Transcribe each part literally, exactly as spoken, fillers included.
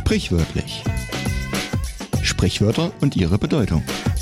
Sprichwörtlich. Sprichwörter und ihre Bedeutung.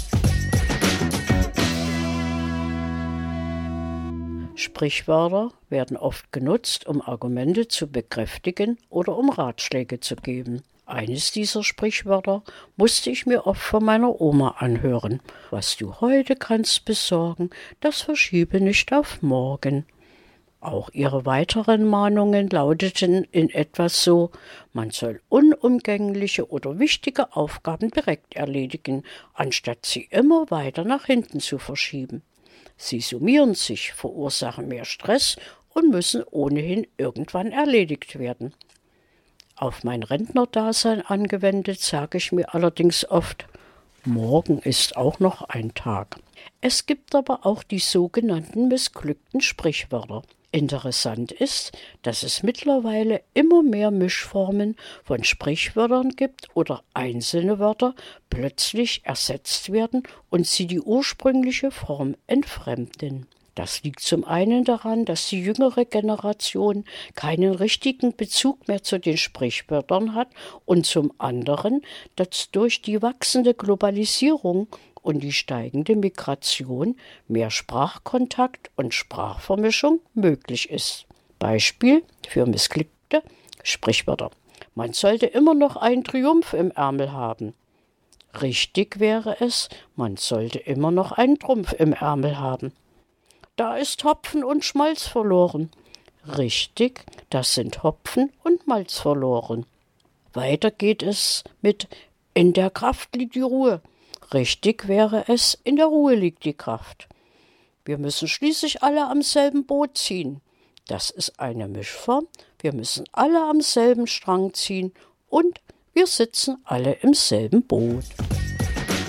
Sprichwörter werden oft genutzt, um Argumente zu bekräftigen oder um Ratschläge zu geben. Eines dieser Sprichwörter musste ich mir oft von meiner Oma anhören. Was du heute kannst besorgen, das verschiebe nicht auf morgen. Auch ihre weiteren Mahnungen lauteten in etwa so: Man soll unumgängliche oder wichtige Aufgaben direkt erledigen, anstatt sie immer weiter nach hinten zu verschieben. Sie summieren sich, verursachen mehr Stress und müssen ohnehin irgendwann erledigt werden. Auf mein Rentnerdasein angewendet sage ich mir allerdings oft: Morgen ist auch noch ein Tag. Es gibt aber auch die sogenannten missglückten Sprichwörter. Interessant ist, dass es mittlerweile immer mehr Mischformen von Sprichwörtern gibt oder einzelne Wörter plötzlich ersetzt werden und sie die ursprüngliche Form entfremden. Das liegt zum einen daran, dass die jüngere Generation keinen richtigen Bezug mehr zu den Sprichwörtern hat und zum anderen, dass durch die wachsende Globalisierung und die steigende Migration mehr Sprachkontakt und Sprachvermischung möglich ist. Beispiel für missglückte Sprichwörter: Man sollte immer noch einen Triumph im Ärmel haben. Richtig wäre es, man sollte immer noch einen Trumpf im Ärmel haben. Da ist Hopfen und Schmalz verloren. Richtig, das sind Hopfen und Malz verloren. Weiter geht es mit In der Kraft liegt die Ruhe. Richtig wäre es, in der Ruhe liegt die Kraft. Wir müssen schließlich alle am selben Boot ziehen. Das ist eine Mischform. Wir müssen alle am selben Strang ziehen und wir sitzen alle im selben Boot.